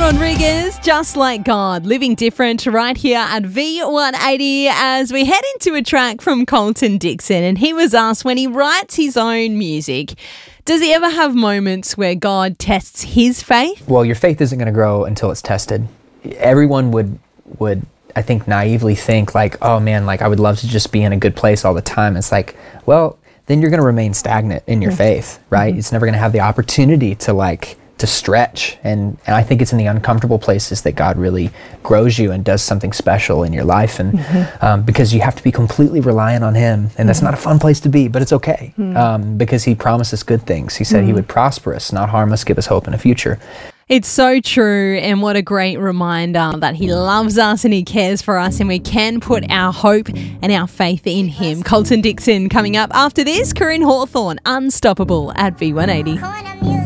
Rodriguez, Just Like God, Living Different right here at V180 as we head into a track from Colton Dixon. And he was asked, when he writes his own music, does he ever have moments where God tests his faith? Well, your faith isn't going to grow until it's tested. Everyone would I think, naively think like, oh man, like I would love to just be in a good place all the time. It's like, well, then you're going to remain stagnant in your faith, right? It's never going to have the opportunity to stretch. And I think it's in the uncomfortable places that God really grows you and does something special in your life. And because you have to be completely reliant on Him. And that's not a fun place to be, but it's okay. Because He promised us good things. He said He would prosper us, not harm us, give us hope in a future. It's so true, and what a great reminder that He loves us and He cares for us, and we can put our hope and our faith in Him. Colton Dixon coming up after this. Corinne Hawthorne, Unstoppable at V180.